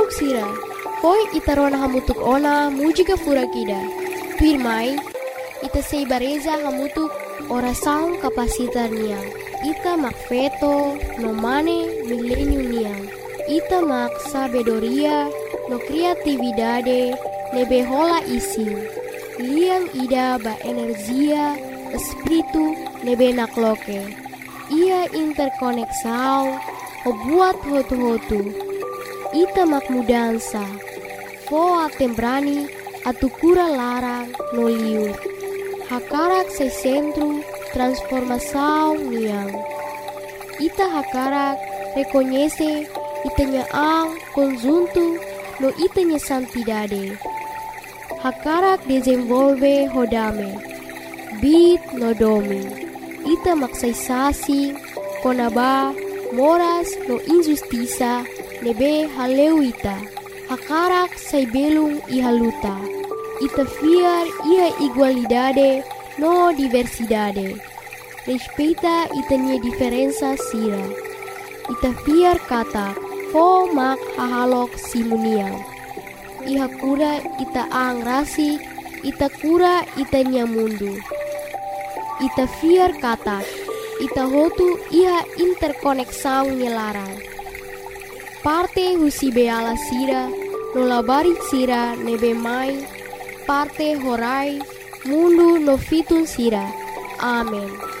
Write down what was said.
Manuk sira, poi ita rona hamutuk ona mujika furakida. Pirmai, ita sei bareza hamutuk ora saung kapasitar niang. Ita mak feto no mane milenium niang. Ita mak sabedoria no kreatividade nebe hola ising. Liang ida ba energia espiritu nebe nakloke. Ia interkoneksau o buat hotu-hotu. Ita mak mudansa. Foa tembrani atu kura larang no liur. Hakarak se centro transformação niang. Ita hakarak reconhece itanya ang conjunto no itanya santidade. Hakarak desenvolve hodame. Bit no domi. Ita maksaysasi konaba moras no injustiça nebe haleuita. Hakarak say belung ihaluta. Ita fiar ia igualdade no diversidade. Respeita itanya diferença sira. Ita fiar kata fo mak hahalok simuniang. Iha kura ita ang rasi, ita kura itanya mundu. Ita fiar kata, ita hotu iha interkoneksau nyelarang. Parte husi beala sira, nolabari sira nebe mai, parte horai, mundu no fitun sira. Amen.